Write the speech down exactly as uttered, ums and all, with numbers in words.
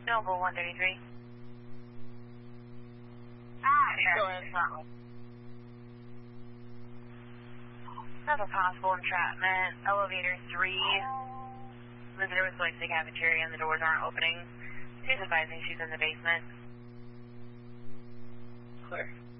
Noble one thirty-three. Ah, Go ahead. Have a possible entrapment. Elevator three. Visitor was going to the cafeteria and the doors aren't opening. She's advising she's in the basement. Clear.